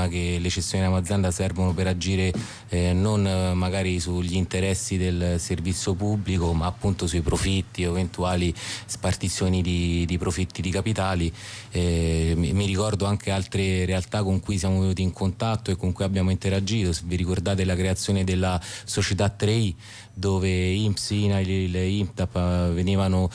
che le cessioni dell'azienda servono per agire non magari sugli interessi del servizio pubblico, ma appunto sui profitti, eventuali spartizioni di profitti di capitali. Mi ricordo anche altre realtà con cui siamo venuti in contatto e con cui abbiamo interagito. Se vi ricordate la creazione della società 3i, dove INPS, INAIL e INPDAP venivano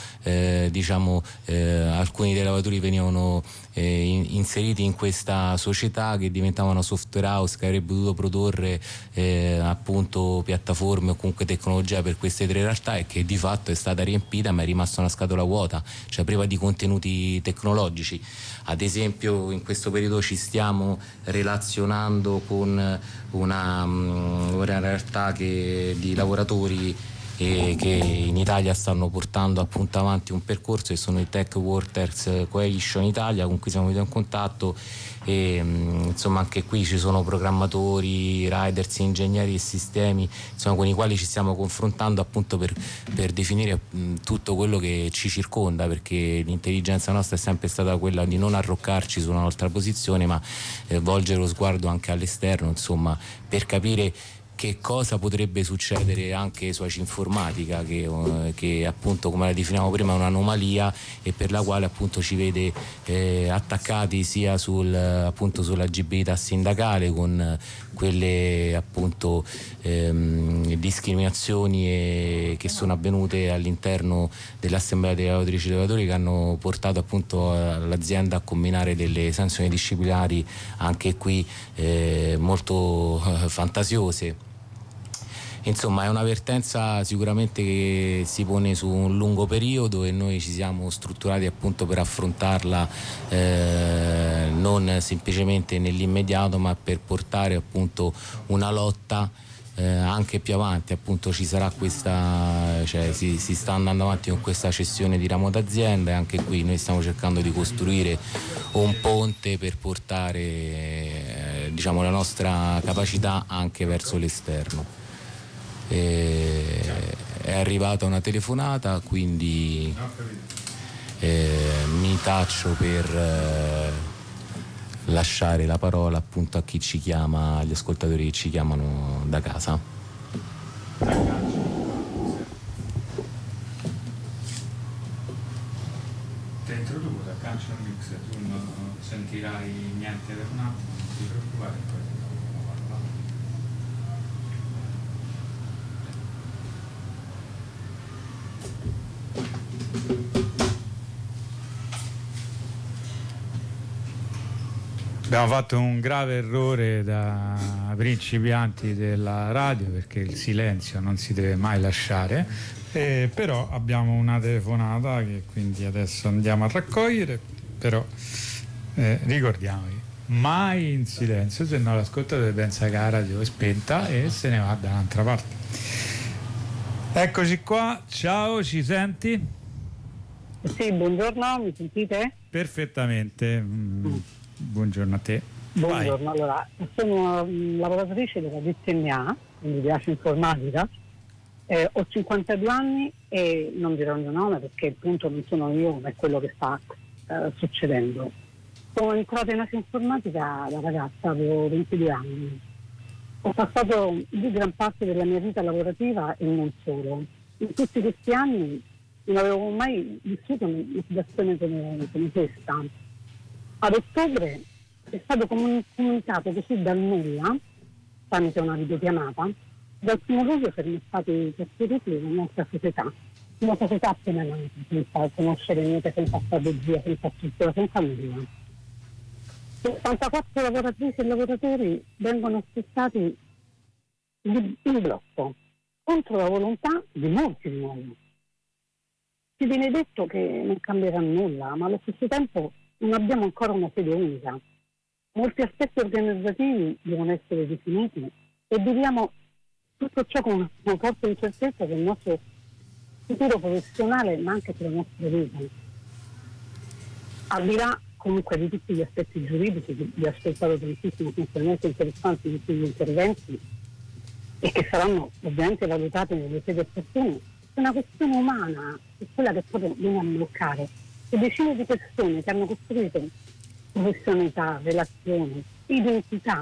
alcuni dei lavoratori venivano inseriti in questa società che diventava una software house che avrebbe dovuto produrre appunto piattaforme o comunque tecnologia per queste tre realtà, e che di fatto è stata riempita ma è rimasta una scatola vuota, cioè priva di contenuti tecnologici. Ad esempio in questo periodo ci stiamo relazionando con una realtà di lavoratori che in Italia stanno portando appunto avanti un percorso, che sono i Tech Workers Coalition Italia, con cui siamo venuti in contatto, e insomma anche qui ci sono programmatori, riders, ingegneri e sistemi, insomma, con i quali ci stiamo confrontando appunto per definire tutto quello che ci circonda, perché l'intelligenza nostra è sempre stata quella di non arroccarci su una nostra posizione, ma volgere lo sguardo anche all'esterno, insomma, per capire che cosa potrebbe succedere anche su ACI Informatica, che appunto, come la definiamo prima, è un'anomalia e per la quale appunto ci vede attaccati sia sull'agibilità sindacale, con quelle appunto discriminazioni che sono avvenute all'interno dell'assemblea dei lavoratrici e lavoratori, che hanno portato appunto l'azienda a comminare delle sanzioni disciplinari anche qui molto fantasiose. Insomma, è una vertenza sicuramente che si pone su un lungo periodo, e noi ci siamo strutturati appunto per affrontarla non semplicemente nell'immediato, ma per portare appunto una lotta anche più avanti. Appunto ci sarà questa, cioè si sta andando avanti con questa cessione di ramo d'azienda, e anche qui noi stiamo cercando di costruire un ponte per portare la nostra capacità anche verso l'esterno. È arrivata una telefonata, quindi mi taccio per lasciare la parola appunto a chi ci chiama, agli ascoltatori che ci chiamano da casa. Ti introduco da Cancer Mix, tu non sentirai niente per un attimo, non ti preoccupare. Abbiamo fatto un grave errore da principianti della radio, perché il silenzio non si deve mai lasciare, però abbiamo una telefonata che quindi adesso andiamo a raccogliere, però ricordiamovi, mai in silenzio, se no l'ascoltatore pensa che la radio è spenta e se ne va dall'altra parte. Eccoci qua, ciao, ci senti? Sì, buongiorno, mi sentite? Perfettamente. Buongiorno a te. Buongiorno, Vai. allora, sono lavoratrice della DCMA, quindi di ACI Informatica, ho 52 anni e non dirò il mio nome perché appunto non sono io, ma è quello che sta succedendo. Sono entrata in ACI Informatica da ragazza, avevo 22 anni. Ho passato di gran parte della mia vita lavorativa e non solo. In tutti questi anni non avevo mai vissuto una situazione come questa. Ad ottobre è stato comunicato così dal nulla, tramite una videochiamata, dal 1° luglio saremmo stati trasferiti nella nostra società, una società appena nata, senza conoscere niente, senza strategia, senza struttura, senza nulla. 74 lavoratrici e lavoratori vengono aspettati in blocco, contro la volontà di molti di noi. Ci viene detto che non cambierà nulla, ma allo stesso tempo non abbiamo ancora una sede unica. Molti aspetti organizzativi devono essere definiti e viviamo tutto ciò con una forte incertezza del nostro futuro professionale, ma anche per la nostra vita. Al di là comunque di tutti gli aspetti giuridici, che vi ho ascoltato tantissimo, sono estremamente interessanti tutti gli interventi e che saranno ovviamente valutati nelle sedi opportune, è una questione umana, è quella che proprio viene a bloccare. E decine di persone che hanno costruito professionalità, relazioni, identità